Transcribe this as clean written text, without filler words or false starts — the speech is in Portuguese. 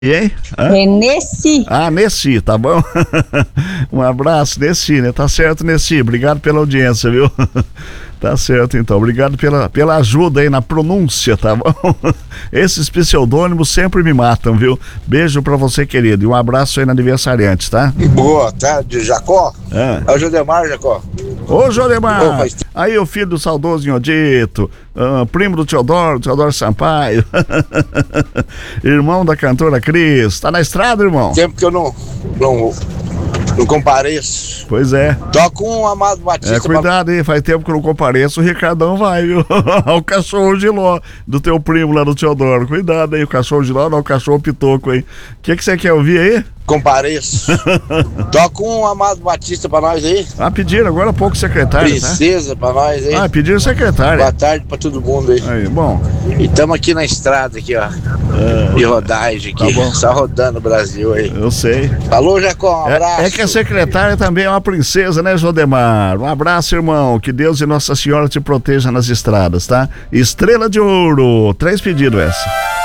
E aí? É Nessi. Ah, Nessi, tá bom? Um abraço, Nessi, né? Tá certo, Nessi. Obrigado pela audiência, viu? Tá certo, então. Obrigado pela ajuda aí na pronúncia, tá bom? Esses pseudônimos sempre me matam, viu? Beijo pra você, querido. E um abraço aí na aniversariante, tá? Boa tarde, Jacó. É o Jodemar, Jacó. Ô, Jodemar! Ô, mas- Aí o filho do saudoso Inhodito, primo do Teodoro Sampaio, irmão da cantora Cris. Tá na estrada, irmão? Tempo que eu não compareço. Pois é. Toca um Amado Batista. Cuidado aí, faz tempo que eu não compareço, o Ricardão vai, viu? O cachorro de ló do teu primo lá do Teodoro. Cuidado aí, o cachorro de ló, não, o cachorro pitoco aí. O que você quer ouvir aí? Compareço. Toca um Amado Batista pra nós aí. Pediram agora há pouco secretário, Princesa pra nós aí. Pediram secretário. Boa tarde pra todo mundo aí. Aí, bom. E tamo aqui na estrada aqui, ó. De rodagem aqui. Tá bom. Só rodando o Brasil aí. Eu sei. Falou, Jacó, um abraço. É que a secretária também é uma princesa, né, Jodemar? Um abraço, irmão. Que Deus e Nossa Senhora te proteja nas estradas, tá? Estrela de Ouro. 3 pedidos essa.